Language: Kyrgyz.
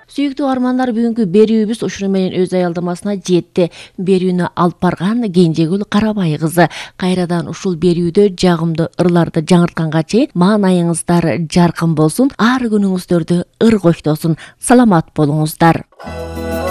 Сүйүктүү армандар, бүгүнкү берүүбүз ушуну менен өз аялдамасына жетти. Берүүнү алып барган Кенжегүл Карабай кызы. Кайрадан ушул берүүдө жагымдуу ырларды жаңыртканга чейин маанайыңыздар жаркын болсун, ар күнүңүздөрдү ыр коштосун. Саламат болуңуздар.